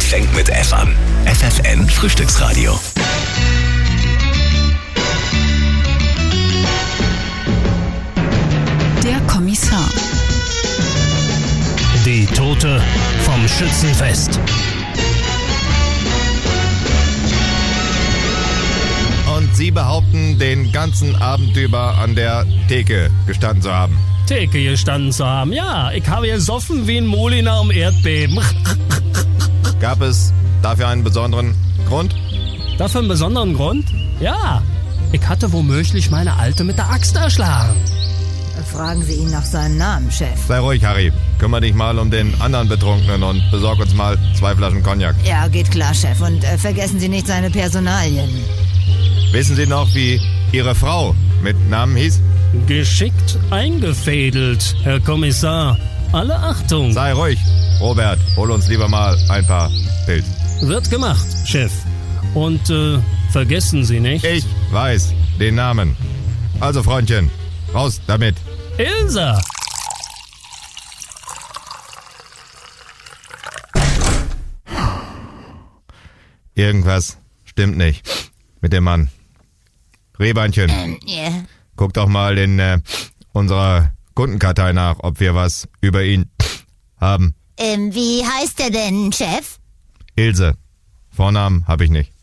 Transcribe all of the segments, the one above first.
fängt mit F an. FFN Frühstücksradio. Der Kommissar. Die Tote vom Schützenfest. Und Sie behaupten, den ganzen Abend über an der Theke gestanden zu haben. Theke gestanden zu haben. Ja, ich habe gesoffen wie ein Molina am Erdbeben. Gab es dafür einen besonderen Grund? Dafür einen besonderen Grund? Ja, ich hatte womöglich meine Alte mit der Axt erschlagen. Fragen Sie ihn nach seinem Namen, Chef. Sei ruhig, Harry. Kümmer dich mal um den anderen Betrunkenen und besorg uns mal 2 Flaschen Cognac. Ja, geht klar, Chef. Und vergessen Sie nicht seine Personalien. Wissen Sie noch, wie Ihre Frau mit Namen hieß? Geschickt eingefädelt, Herr Kommissar. Alle Achtung. Sei ruhig. Robert, hol uns lieber mal ein paar Pilz. Wird gemacht, Chef. Und vergessen Sie nicht... Ich weiß den Namen. Also, Freundchen, raus damit. Ilsa! Irgendwas stimmt nicht mit dem Mann. Rehbeinchen, Ja. guck doch mal in unserer Kundenkartei nach, ob wir was über ihn haben. Wie heißt er denn, Chef? Ilse. Vornamen habe ich nicht.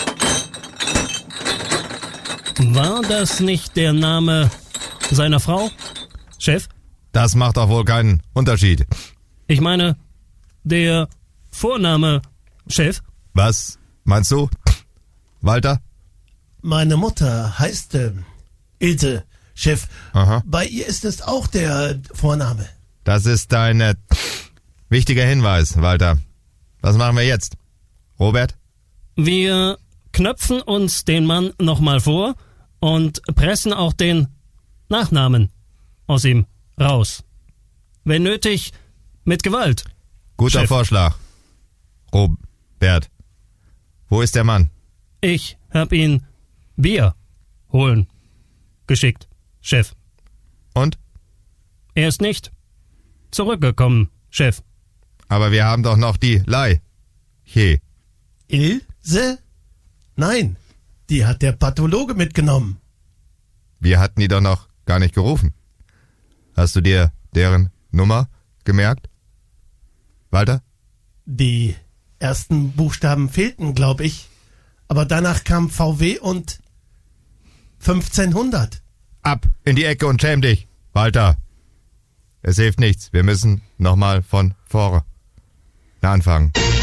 War das nicht der Name seiner Frau, Chef? Das macht doch wohl keinen Unterschied. Ich meine, der Vorname, Chef? Was meinst du, Walter? Meine Mutter heißt Ilse, Chef. Aha. Bei ihr ist es auch der Vorname. Das ist ein wichtiger Hinweis, Walter. Was machen wir jetzt? Robert? Wir knöpfen uns den Mann nochmal vor und pressen auch den Nachnamen aus ihm raus. Wenn nötig, mit Gewalt. Guter Chef. Vorschlag. Robert. Wo ist der Mann? Ich hab ihn Bier holen geschickt, Chef. Und? Er ist nicht zurückgekommen, Chef. Aber wir haben doch noch die Leiche. Ilse? Nein, die hat der Pathologe mitgenommen. Wir hatten die doch noch gar nicht gerufen. Hast du dir deren Nummer gemerkt? Walter? Die ersten Buchstaben fehlten, glaube ich. Aber danach kam VW und 1500. Ab in die Ecke und schäm dich, Walter. Es hilft nichts. Wir müssen nochmal von vorne anfangen.